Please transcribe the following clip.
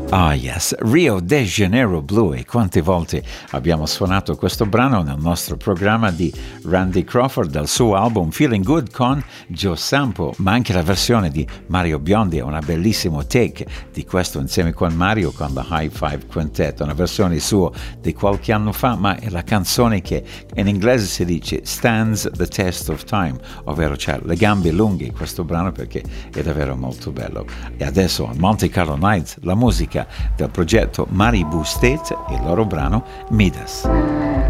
Ah yes, Rio de Janeiro Blue, e quante volte abbiamo suonato questo brano nel nostro programma di Randy Crawford dal suo album Feeling Good con Joe Sample, ma anche la versione di Mario Biondi è una bellissima take di questo insieme con Mario con la High Five Quintet, una versione sua di qualche anno fa, ma è la canzone che in inglese si dice Stands the Test of Time, ovvero c'ha le gambe lunghe questo brano perché è davvero molto bello. E adesso a Monte Carlo Nights la musica del progetto Malibu State e il loro brano Midas.